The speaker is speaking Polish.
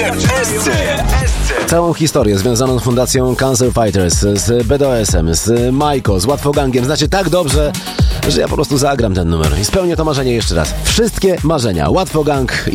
Całą historię związaną z fundacją Cancer Fighters, z BDS-em, z Majko, z Łatwogangiem znacie tak dobrze, że ja po prostu zagram ten numer i spełnię to marzenie jeszcze raz. Wszystkie marzenia. Łatwogang